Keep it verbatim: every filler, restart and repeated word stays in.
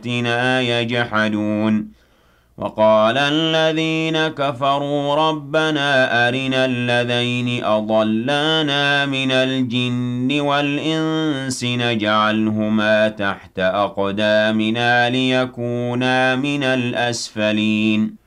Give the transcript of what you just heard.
بِآيَاتِنَا يَجْحَدُونَ وَقَالَ الَّذِينَ كَفَرُوا رَبَّنَا أَرِنَا اللَّذَيْنِ أَضَلَّانَا مِنَ الْجِنِّ وَالْإِنسِ نَجْعَلْهُمَا تَحْتَ أَقْدَامِنَا لِيَكُونَا مِنَ الْأَسْفَلِينَ